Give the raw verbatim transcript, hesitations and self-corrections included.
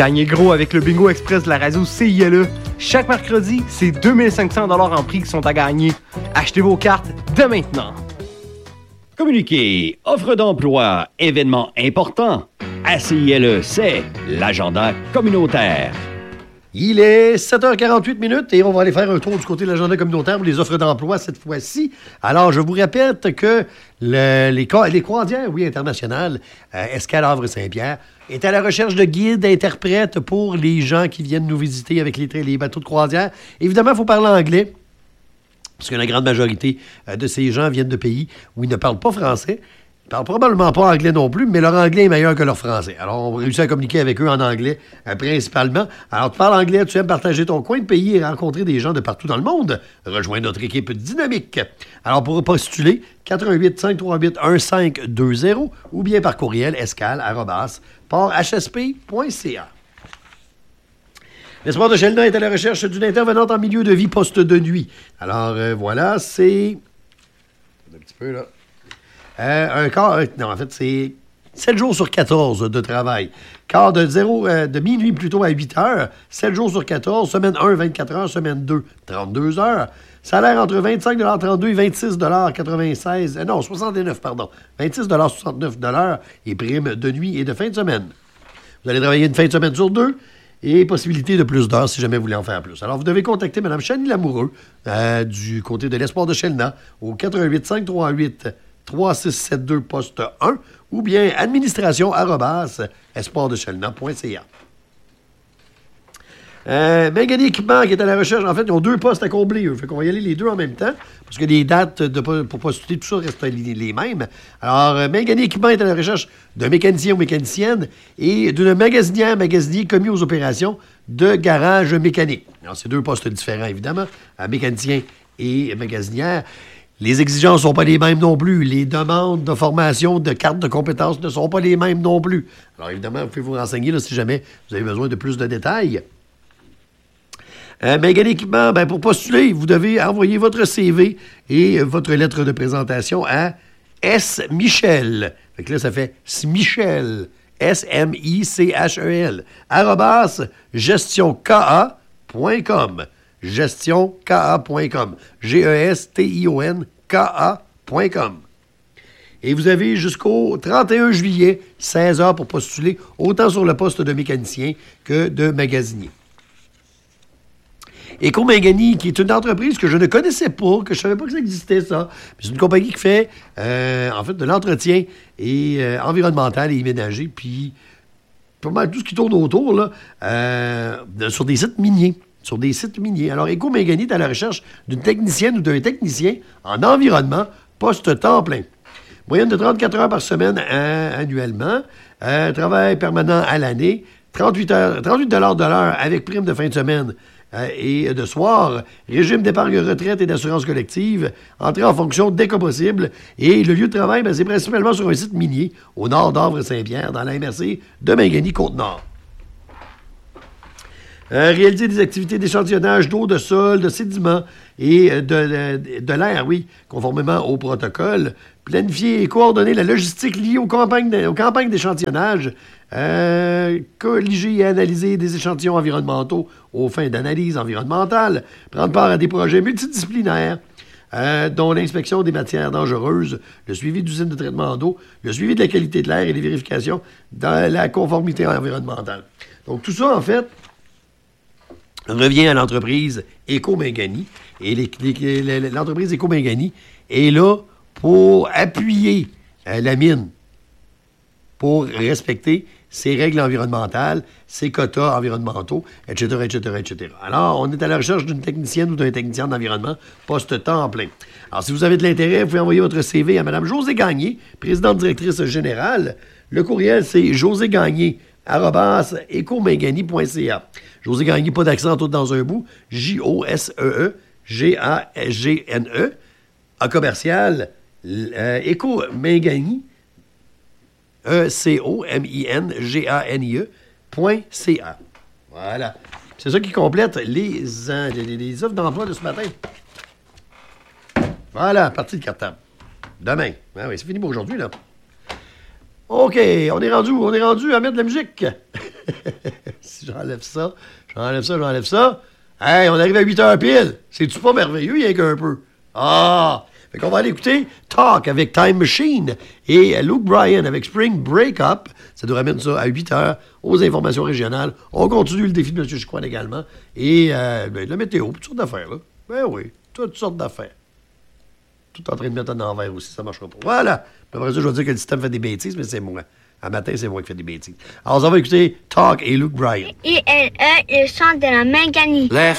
Gagnez gros avec le Bingo Express de la radio C I L E. Chaque mercredi, c'est deux mille cinq cents dollars en prix qui sont à gagner. Achetez vos cartes dès maintenant. Communiquer, offre d'emploi, événements importants. À C I L E, c'est l'agenda communautaire. Il est sept heures quarante-huit minutes et on va aller faire un tour du côté de l'agenda communautaire pour les offres d'emploi cette fois-ci. Alors, je vous répète que le, les, les croisières, oui, internationales, euh, Escale Havre-Saint-Pierre, est à la recherche de guides, d'interprètes pour les gens qui viennent nous visiter avec les, les bateaux de croisière. Évidemment, il faut parler anglais, parce que la grande majorité euh, de ces gens viennent de pays où ils ne parlent pas français. Ils ne parlent probablement pas anglais non plus, mais leur anglais est meilleur que leur français. Alors, on réussit à communiquer avec eux en anglais, euh, principalement. Alors, tu parles anglais, tu aimes partager ton coin de pays et rencontrer des gens de partout dans le monde. Rejoins notre équipe dynamique. Alors, pour postuler, quatre un huit, cinq trois huit, un cinq deux zéro ou bien par courriel escale arobase port h s p point c a. L'Espoir de Chelna est à la recherche d'une intervenante en milieu de vie poste de nuit. Alors, euh, voilà, c'est... Un petit peu, là. Euh, un quart... Euh, non, en fait, c'est sept jours sur quatorze de travail. Quart de zéro, euh, de minuit plutôt à huit heures. sept jours sur quatorze. Semaine un, vingt-quatre heures. Semaine deux, trente-deux heures. Salaire entre vingt-cinq trente-deux et vingt-six quatre-vingt-seize. Euh, non, soixante-neuf, pardon. vingt-six soixante-neuf et prime de nuit et de fin de semaine. Vous allez travailler une fin de semaine sur deux. Et possibilité de plus d'heures si jamais vous voulez en faire plus. Alors, vous devez contacter Mme Chani Lamoureux euh, du côté de l'Espoir de Chelna au quatre un huit, cinq trois huit, trois six sept deux poste un ou bien administration arobase espoir de chelna point c a. Euh, Mégane Équipement qui est à la recherche, en fait, ils ont deux postes à combler, eux. Fait qu'on va y aller les deux en même temps, parce que les dates de, pour postuler, tout ça restent les, les mêmes. Alors, euh, Mégane Équipement est à la recherche d'un mécanicien ou mécanicienne et d'une magasinière, magasinier commis aux opérations de garage mécanique. Alors, c'est deux postes différents, évidemment, à mécanicien et magasinière. Les exigences ne sont pas les mêmes non plus. Les demandes de formation, de cartes de compétences ne sont pas les mêmes non plus. Alors, évidemment, vous pouvez vous renseigner là, si jamais vous avez besoin de plus de détails. Euh, Mégane Équipement, ben, pour postuler, vous devez envoyer votre C V et votre lettre de présentation à S. Michel. Fait que là, ça fait Smichel. S M I C H E L. arobase gestionka point com. gestionka point com. G E S T I O N K A point com. Et vous avez jusqu'au trente et un juillet, seize heures pour postuler, autant sur le poste de mécanicien que de magasinier. Éco-Méganie, qui est une entreprise que je ne connaissais pas, que je ne savais pas que ça existait, ça. C'est une compagnie qui fait, euh, en fait, de l'entretien et euh, environnemental et ménager, puis pas mal tout ce qui tourne autour, là, euh, de, sur des sites miniers. Sur des sites miniers. Alors, Éco-Méganie est à la recherche d'une technicienne ou d'un technicien en environnement, poste temps plein. Moyenne de trente-quatre heures par semaine euh, annuellement. Euh, travail permanent à l'année. trente-huit heures, trente-huit dollars de l'heure avec prime de fin de semaine. Euh, et de soir, régime d'épargne retraite et d'assurance collective, entrée en fonction dès que possible. Et le lieu de travail, ben, c'est principalement sur un site minier, au nord d'Havre-Saint-Pierre, dans la M R C de Méganie-Côte-Nord. Euh, réaliser des activités d'échantillonnage d'eau, de sol, de sédiments et de, de, de l'air, oui, conformément au protocole. Planifier et coordonner la logistique liée aux campagnes, aux campagnes d'échantillonnage. Euh, colliger et analyser des échantillons environnementaux aux fins d'analyse environnementale. Prendre part à des projets multidisciplinaires, euh, dont l'inspection des matières dangereuses, le suivi d'usines de traitement d'eau, le suivi de la qualité de l'air et les vérifications dans la conformité environnementale. Donc, tout ça, en fait, revient à l'entreprise Éco-Méganie. Et les, les, l'entreprise Éco-Méganie est là pour appuyer euh, la mine, pour respecter ses règles environnementales, ses quotas environnementaux, et cetera, et cetera, et cetera. Alors, on est à la recherche d'une technicienne ou d'un technicien d'environnement poste temps plein. Alors, si vous avez de l'intérêt, vous pouvez envoyer votre C V à Mme Josée Gagné, présidente directrice générale. Le courriel, c'est joségagné arobase écoméganie point c a. Josée Gagné, pas d'accent tout dans un bout. J O S E E G A G N E. En commercial, euh, Éco-Méganie, E C O M I N G A N I E, point C A. Voilà. C'est ça qui complète les, les, les offres d'emploi de ce matin. Voilà, partie de cartable. Demain. Ah oui, c'est fini pour aujourd'hui, là. OK, on est rendu, on est rendu à mettre de la musique. Si j'enlève ça, j'enlève ça, j'enlève ça. Hey, on arrive à huit heures pile. C'est-tu pas merveilleux, il y a qu'un peu? Ah! Fait qu'on va aller écouter Talk avec Time Machine et Luke Bryan avec Spring Breakup. Ça nous ramène ça à huit heures aux informations régionales. On continue le défi de M. Chicoine également. Et euh, ben, la météo, toutes sortes d'affaires, là. Ben oui, toutes sortes d'affaires. Tout en train de mettre en envers aussi, ça marchera pas. Voilà! Puis après ça, je vais dire que le système fait des bêtises, mais c'est moi. À matin, c'est moi qui fais des bêtises. Alors, on va écouter Talk et Luke Bryan. I L E, le chant de la Manganie. Left.